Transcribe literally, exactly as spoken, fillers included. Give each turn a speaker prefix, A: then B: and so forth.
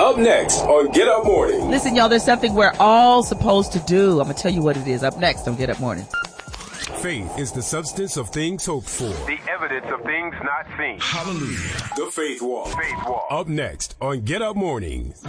A: Up next on Get Up Morning.
B: Listen, y'all, there's something we're all supposed to do. I'm going to tell you what it is up next on Get Up Morning.
A: Faith is the substance of things hoped for.
C: The evidence of things not seen.
A: Hallelujah. The Faith Walk.
C: Faith Walk.
A: Up next on Get Up Morning.